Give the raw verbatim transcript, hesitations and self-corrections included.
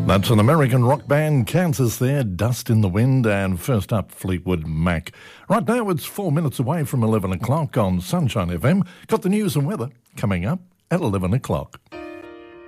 That's an American rock band, Kansas there, Dust in the Wind, and first up, Fleetwood Mac. Right now, it's four minutes away from eleven o'clock on Sunshine F M. Got the news and weather coming up at eleven o'clock.